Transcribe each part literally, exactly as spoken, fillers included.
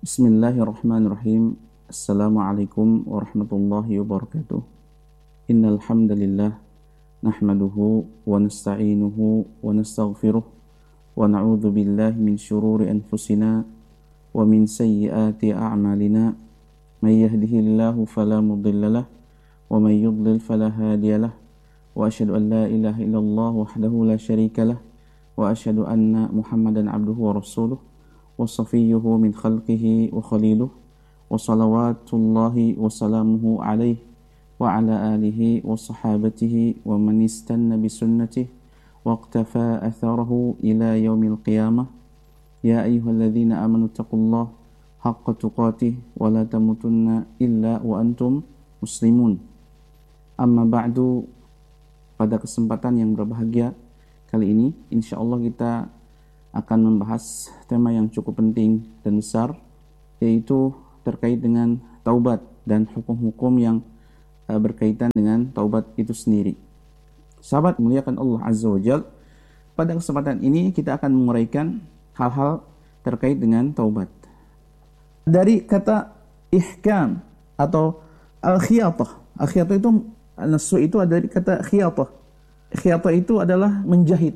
Bismillahirrahmanirrahim. Assalamualaikum warahmatullahi wabarakatuh. Innal hamdalillah nahmaduhu wa nasta'inuhu wa nastaghfiruh wa na'udzu billahi min shururi anfusina wa min sayyiati a'malina. May yahdihillahu fala mudhillalah wa may yudlil fala hadiyalah. Wa asyhadu an la ilaha illallah wahdahu la syarikalah wa asyhadu anna Muhammadan abduhu wa rasuluh wa safiyuhu min khalqihi wa khaliluh wa salawatullahi wa salamuhu alaihi wa ala alihi wa sahabatihi wa man istanna bi sunnatihi wa iqtafa atharahu ila yaumil qiyamah. Ya ayyuhalladzina amanu taqullaha haqqa tuqatih wa la tamutunna illa wa antum muslimun. Amma ba'du, pada kesempatan yang berbahagia kali ini insyaallah kita akan membahas tema yang cukup penting dan besar, yaitu terkait dengan taubat dan hukum-hukum yang uh, berkaitan dengan taubat itu sendiri. Sahabat muliakan Allah Azza wa Jalla, pada kesempatan ini kita akan menguraikan hal-hal terkait dengan taubat. Dari kata ihkam atau al-khiyatah. Al-khiyatah itu, nasu itu ada dari kata khiyatah. Khiyatah itu adalah menjahit.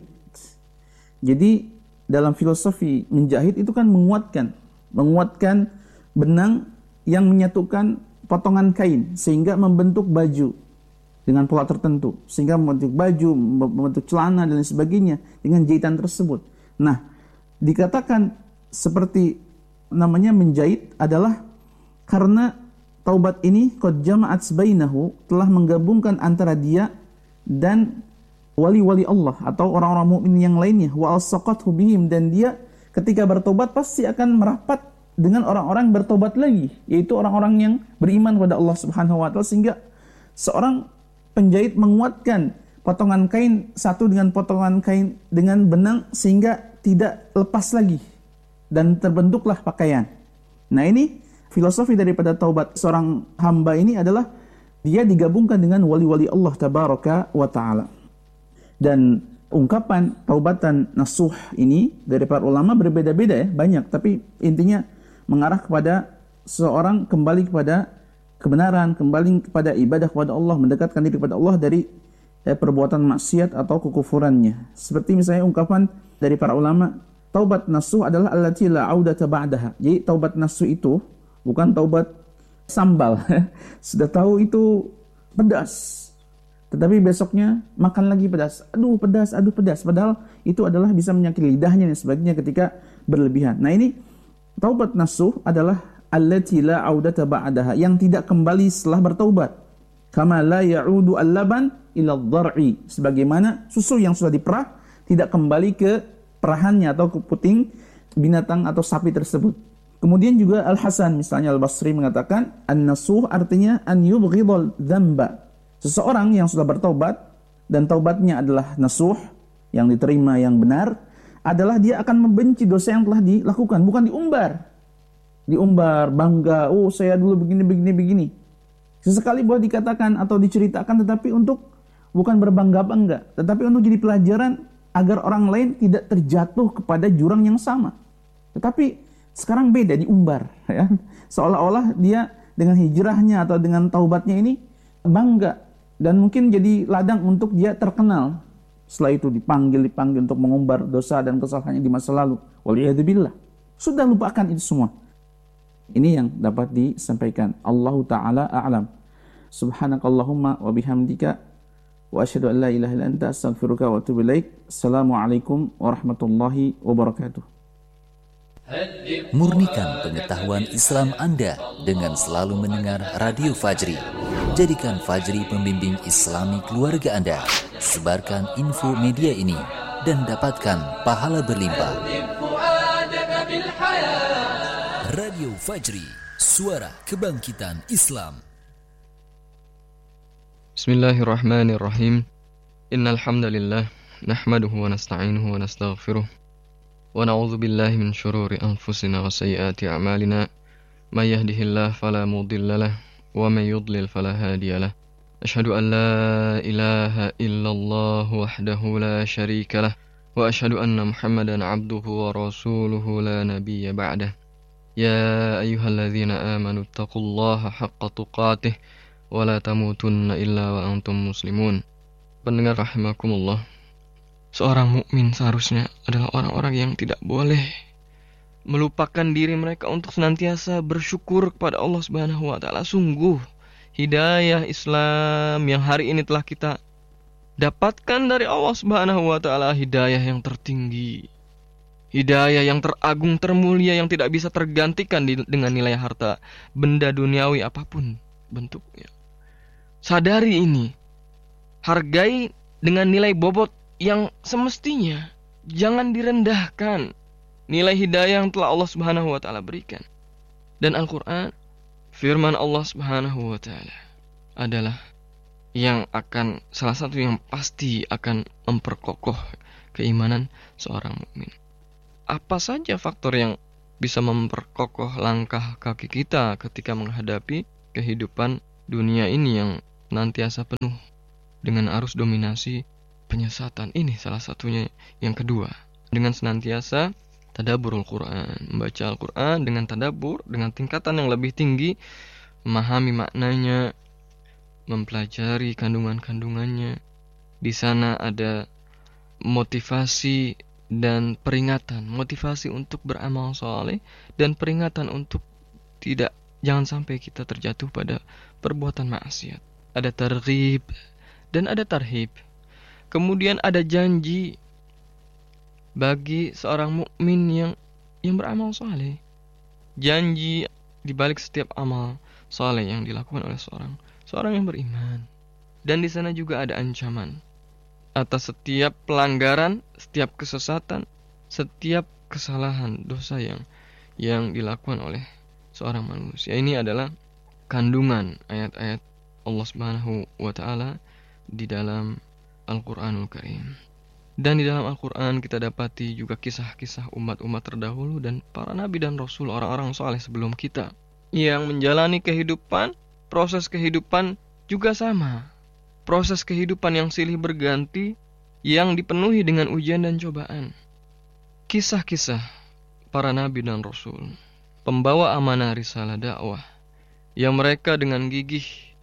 Jadi dalam filosofi menjahit itu kan menguatkan, menguatkan benang yang menyatukan potongan kain sehingga membentuk baju dengan pola tertentu, sehingga membentuk baju, membentuk celana dan sebagainya dengan jahitan tersebut. Nah, dikatakan seperti namanya menjahit adalah karena taubat ini qad jama'at bainahu, telah menggabungkan antara dia dan wali-wali Allah atau orang-orang mukmin yang lainnya, wa alsaqathu bihim, dan dia ketika bertobat pasti akan merapat dengan orang-orang bertobat lagi, yaitu orang-orang yang beriman kepada Allah Subhanahu wa taala, sehingga seorang penjahit menguatkan potongan kain satu dengan potongan kain dengan benang sehingga tidak lepas lagi dan terbentuklah pakaian. Nah, ini filosofi daripada taubat seorang hamba ini adalah dia digabungkan dengan wali-wali Allah tabaraka wa taala. Dan ungkapan taubatan nasuh ini dari para ulama berbeda-beda ya, banyak, tapi intinya mengarah kepada seorang kembali kepada kebenaran, kembali kepada ibadah kepada Allah, mendekatkan diri kepada Allah dari eh, perbuatan maksiat atau kekufurannya. Seperti misalnya ungkapan dari para ulama, taubat nasuh adalah allati la audata ba'daha. Jadi taubat nasuh itu bukan taubat sambal. Sudah tahu itu pedas, tetapi besoknya makan lagi pedas. Aduh pedas, aduh pedas. Padahal itu adalah bisa menyakiti lidahnya dan sebagainya ketika berlebihan. Nah, ini taubat nasuh adalah allati la audata ba'daha, yang tidak kembali setelah bertaubat. Kama la ya'udu al-laban ila ad-dhar'i, sebagaimana susu yang sudah diperah tidak kembali ke perahannya atau ke puting binatang atau sapi tersebut. Kemudian juga Al-Hasan misalnya Al-Basri mengatakan an-nasuh artinya an yubghidal dzamba. Seseorang yang sudah bertaubat dan taubatnya adalah nasuh, yang diterima, yang benar, adalah dia akan membenci dosa yang telah dilakukan, bukan diumbar. Diumbar, bangga, oh saya dulu begini, begini, begini. Sesekali boleh dikatakan atau diceritakan, tetapi untuk bukan berbangga-bangga, tetapi untuk jadi pelajaran agar orang lain tidak terjatuh kepada jurang yang sama. Tetapi sekarang beda, diumbar. Ya. Seolah-olah dia dengan hijrahnya atau dengan taubatnya ini bangga. Dan mungkin jadi ladang untuk dia terkenal. Setelah itu dipanggil-dipanggil untuk mengumbar dosa dan kesalahannya di masa lalu. Waliyadzubillah. Sudah lupakan itu semua. Ini yang dapat disampaikan. Allahu Ta'ala a'lam. Subhanakallahumma wa bihamdika wa asyhadu an la ilaha illa anta astaghfiruka wa atubu ilaik. Assalamualaikum warahmatullahi wabarakatuh. Murnikan pengetahuan Islam Anda dengan selalu mendengar Radio Fajri. Jadikan Fajri pembimbing Islami keluarga Anda. Sebarkan info media ini dan dapatkan pahala berlimpah. Radio Fajri, suara kebangkitan Islam. Bismillahirrahmanirrahim. Innal hamdalillah nahmaduhu wa nasta'inuhu wa nastaghfiruh wa na'udzu billahi min shururi anfusina wa sayyiati a'malina. May yahdihillahu fala mudilla lahu wa may yudlil fala hadiya lahu. Asyhadu an la ilaha illallah wahdahu la syarika lah wa asyhadu anna Muhammadan abduhu wa rasuluhu la nabiyya ba'dah. Ya ayyuhalladzina amanu taqullaha haqqa tuqatih wa la tamutunna illa wa antum muslimun. Pendengar rahimakumullah, seorang mukmin seharusnya adalah orang-orang yang tidak boleh melupakan diri mereka untuk senantiasa bersyukur kepada Allah Subhanahu wa taala. Sungguh hidayah Islam yang hari ini telah kita dapatkan dari Allah Subhanahu wa taala, hidayah yang tertinggi, hidayah yang teragung, termulia, yang tidak bisa tergantikan di, dengan nilai harta benda duniawi apapun bentuknya. Sadari ini, hargai dengan nilai bobot yang semestinya. Jangan direndahkan nilai hidayah yang telah Allah Subhanahu wa taala berikan. Dan Al-Qur'an, firman Allah Subhanahu wa taala, adalah yang akan salah satu yang pasti akan memperkokoh keimanan seorang mukmin. Apa saja faktor yang bisa memperkokoh langkah kaki kita ketika menghadapi kehidupan dunia ini yang nantiasa penuh dengan arus dominasi penyesatan? Ini salah satunya. Yang kedua, dengan senantiasa tadabburul Quran, membaca Al-Quran dengan tadabbur, dengan tingkatan yang lebih tinggi, memahami maknanya, mempelajari kandungan-kandungannya. Di sana ada motivasi dan peringatan, motivasi untuk beramal soleh dan peringatan untuk tidak jangan sampai kita terjatuh pada perbuatan maksiat. Ada targhib dan ada tarhib. Kemudian ada janji bagi seorang mukmin yang yang beramal soleh. Janji di balik setiap amal soleh yang dilakukan oleh seorang seorang yang beriman. Dan di sana juga ada ancaman atas setiap pelanggaran, setiap kesesatan, setiap kesalahan, dosa yang yang dilakukan oleh seorang manusia. Ini adalah kandungan ayat-ayat Allah Subhanahu wa taala di dalam Al-Qur'anul Karim. Dan di dalam Al-Qur'an kita dapati juga kisah-kisah umat-umat terdahulu dan para nabi dan rasul, orang-orang saleh sebelum kita yang menjalani kehidupan, proses kehidupan juga sama. Proses kehidupan yang silih berganti, yang dipenuhi dengan ujian dan cobaan. Kisah-kisah para nabi dan rasul, pembawa amanah risalah dakwah, yang mereka dengan gigih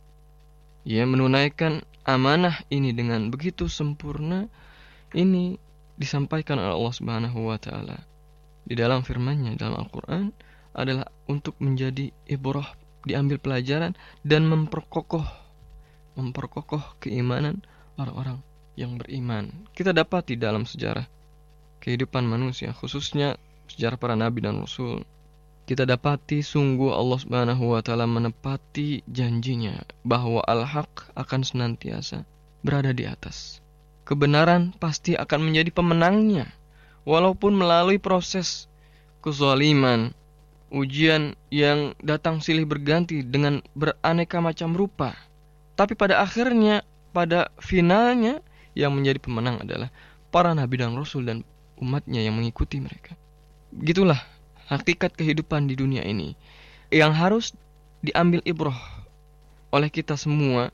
ya menunaikan amanah ini dengan begitu sempurna. Ini disampaikan oleh Allah Subhanahu wa taala di dalam firman-Nya dalam Al-Qur'an adalah untuk menjadi ibrah, diambil pelajaran dan memperkokoh memperkokoh keimanan orang-orang yang beriman. Kita dapati dalam sejarah kehidupan manusia, khususnya sejarah para nabi dan rasul, kita dapati sungguh Allah Subhanahu wa taala menepati janjinya bahwa al-haq akan senantiasa berada di atas. Kebenaran pasti akan menjadi pemenangnya, walaupun melalui proses kezaliman, ujian yang datang silih berganti dengan beraneka macam rupa. Tapi pada akhirnya, pada finalnya, yang menjadi pemenang adalah para nabi dan rasul dan umatnya yang mengikuti mereka. Begitulah hakikat kehidupan di dunia ini yang harus diambil ibrah oleh kita semua.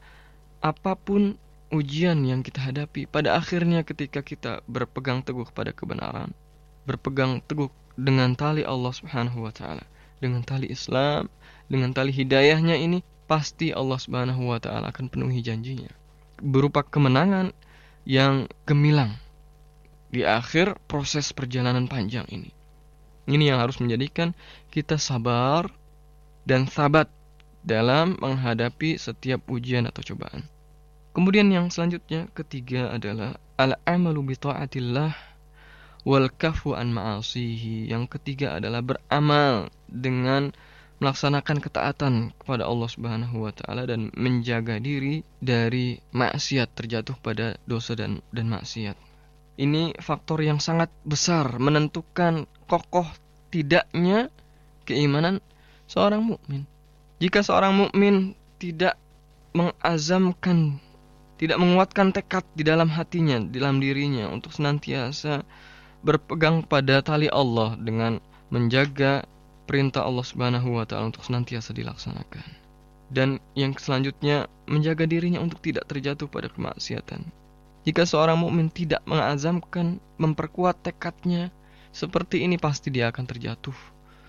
Apapun ujian yang kita hadapi, pada akhirnya ketika kita berpegang teguh pada kebenaran, berpegang teguh dengan tali Allah Subhanahu wa taala, dengan tali Islam, dengan tali hidayahnya ini, pasti Allah Subhanahu wa taala akan penuhi janjinya berupa kemenangan yang gemilang di akhir proses perjalanan panjang ini. Ini yang harus menjadikan kita sabar dan sabat dalam menghadapi setiap ujian atau cobaan. Kemudian yang selanjutnya, ketiga adalah al-amalu bi ta'atillah wal kafu an ma'asihi. Yang ketiga adalah beramal dengan melaksanakan ketaatan kepada Allah Subhanahu wa taala dan menjaga diri dari maksiat, terjatuh pada dosa dan dan maksiat. Ini faktor yang sangat besar menentukan kokoh tidaknya keimanan seorang mukmin. Jika seorang mukmin tidak mengazamkan, tidak menguatkan tekad di dalam hatinya, di dalam dirinya untuk senantiasa berpegang pada tali Allah dengan menjaga perintah Allah Subhanahu wa taala untuk senantiasa dilaksanakan. Dan yang selanjutnya, menjaga dirinya untuk tidak terjatuh pada kemaksiatan. Jika seorang mukmin tidak mengazamkan, memperkuat tekadnya seperti ini, pasti dia akan terjatuh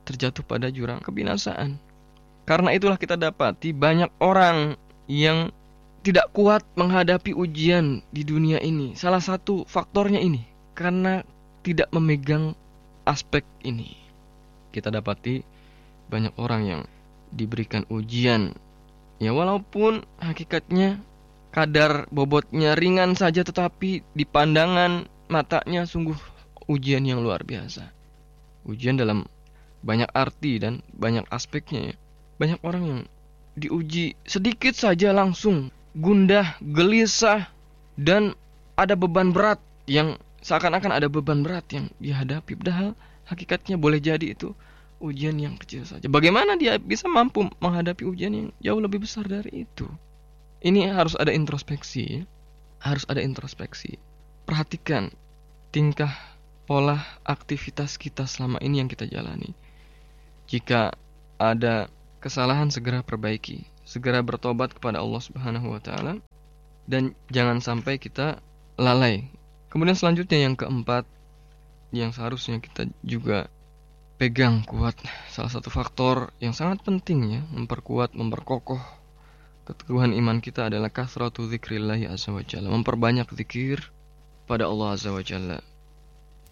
terjatuh pada jurang kebinasaan. Karena itulah kita dapati banyak orang yang tidak kuat menghadapi ujian di dunia ini. Salah satu faktornya ini, karena tidak memegang aspek ini. Kita dapati banyak orang yang diberikan ujian, ya walaupun hakikatnya kadar bobotnya ringan saja, tetapi di pandangan matanya sungguh ujian yang luar biasa. Ujian dalam banyak arti dan banyak aspeknya ya. Banyak orang yang diuji sedikit saja langsung gundah, gelisah, dan ada beban berat yang seakan-akan ada beban berat yang dihadapi. Padahal hakikatnya boleh jadi itu ujian yang kecil saja. Bagaimana dia bisa mampu menghadapi ujian yang jauh lebih besar dari itu? Ini harus ada introspeksi, harus ada introspeksi. Perhatikan tingkah, pola, aktivitas kita selama ini yang kita jalani. Jika ada kesalahan, segera perbaiki, segera bertobat kepada Allah Subhanahu wa taala, dan jangan sampai kita lalai. Kemudian selanjutnya yang keempat, yang seharusnya kita juga pegang kuat, salah satu faktor yang sangat penting ya, memperkuat, memperkokoh keteguhan iman kita adalah kasratu dzikrillah azza wa jalla, memperbanyak zikir pada Allah azza wa jalla.